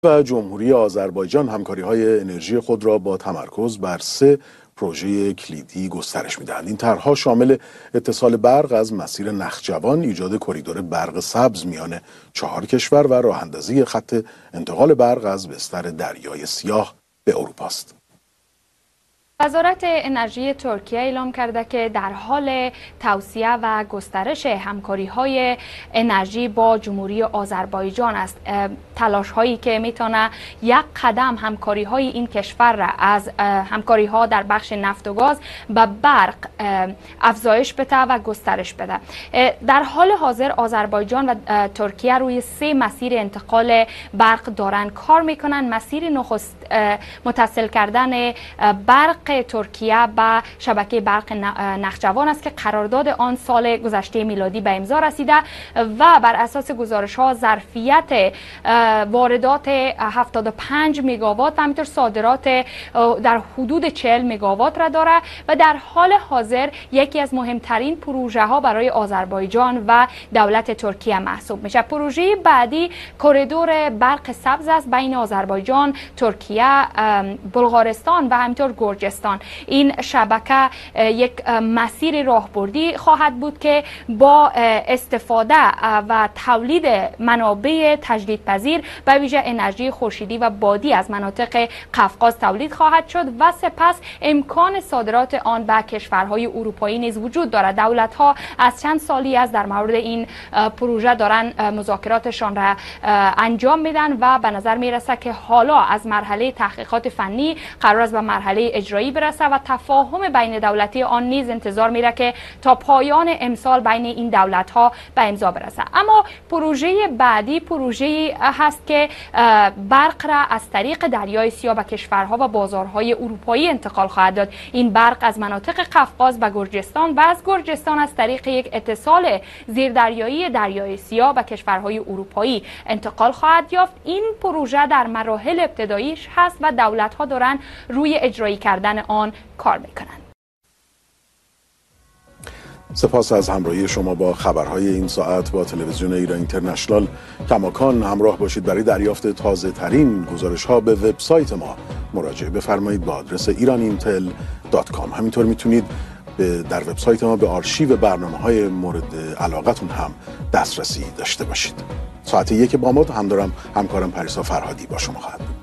و جمهوری آذربایجان همکاری‌های انرژی خود را با تمرکز بر 3 پروژه کلیدی گسترش می‌دهند. این طرح‌ها شامل اتصال برق از مسیر نخجوان، ایجاد کریدور برق سبز میان 4 کشور و راه‌اندازی خط انتقال برق از بستر دریای سیاه به اروپا است. وزارت انرژی ترکیه اعلام کرده که در حال توسعه و گسترش همکاری‌های انرژی با جمهوری آذربایجان است. تلاش‌هایی که میتونه یک قدم همکاری‌های این کشور را از همکاری‌ها در بخش نفت و گاز به برق افزایش بده و گسترش بده. در حال حاضر آذربایجان و ترکیه روی 3 مسیر انتقال برق دارن کار میکنن. مسیر نخست متصل کردن برق ترکیه به شبکه برق نخجوان است که قرارداد آن سال گذشته میلادی به امضا رسیده و بر اساس گزارش‌ها ظرفیت واردات 75 مگاوات و همینطور صادرات در حدود 40 مگاوات را داره و در حال حاضر یکی از مهمترین پروژه ها برای آذربایجان و دولت ترکیه محسوب میشه. پروژه بعدی کریدور برق سبز است بین آذربایجان، ترکیه، بلغارستان و همینطور گرجستان. این شبکه یک مسیر راهبردی خواهد بود که با استفاده و تولید منابع تجدیدپذیر به ویژه انرژی خورشیدی و بادی از مناطق قفقاز تولید خواهد شد و سپس امکان صادرات آن به کشورهای اروپایی نیز وجود دارد. دولت‌ها از چند سالی از در مورد این پروژه دارن مذاکراتشان را انجام میدن و به نظر میرسه که حالا از مرحله تحقیقات فنی قرار است به مرحله اجرایی برسه و تفاهم بین دولتی آن نیز انتظار میره که تا پایان امسال بین این دولت‌ها به امضا برسه. اما پروژه بعدی پروژه هست که برق را از طریق دریای سیاه به کشورها و بازارهای اروپایی انتقال خواهد داد. این برق از مناطق قفقاز به گرجستان و از گرجستان از طریق یک اتصال زیردریایی دریای سیاه به کشورهای اروپایی انتقال خواهد یافت. این پروژه در مراحل ابتداییش هست و دولت‌ها دارن روی اجرایی کردن آن کار میکنند. سپاس از همراهی شما با خبرهای این ساعت با تلویزیون ایران اینترنشنال. کماکان همراه باشید. برای دریافت تازه ترین گزارش ها به وبسایت ما مراجعه بفرمایید با آدرس iraniintel.com. همینطور میتونید در وبسایت ما به آرشیو برنامه‌های مورد علاقتون هم دسترسی داشته باشید. ساعت 1 بامداد همکارم پریسا فرهادی با شما خواهد بود.